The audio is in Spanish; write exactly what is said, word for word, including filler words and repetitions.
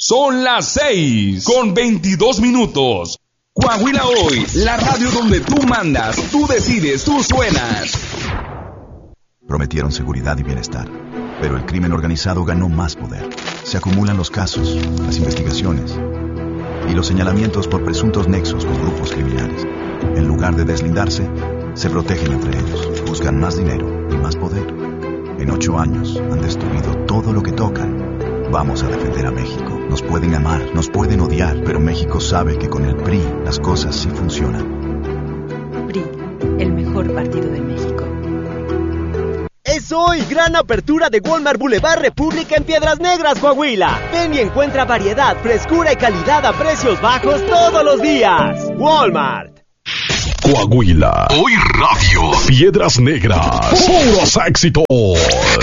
Son las seis con veintidós minutos. Coahuila Hoy, la radio donde tú mandas, tú decides, tú suenas. Prometieron seguridad y bienestar, pero el crimen organizado ganó más poder. Se acumulan los casos, las investigaciones y los señalamientos por presuntos nexos con grupos criminales. En lugar de deslindarse, se protegen entre ellos, buscan más dinero y más poder. En ocho años han destruido todo lo que tocan. Vamos a defender a México. Nos pueden amar, nos pueden odiar, pero México sabe que con el P R I las cosas sí funcionan. P R I, el mejor partido de México. Es hoy gran apertura de Walmart Boulevard República en Piedras Negras, Coahuila. Ven y encuentra variedad, frescura y calidad a precios bajos todos los días. Walmart. Coahuila. Hoy Radio. Piedras Negras. Puros éxitos.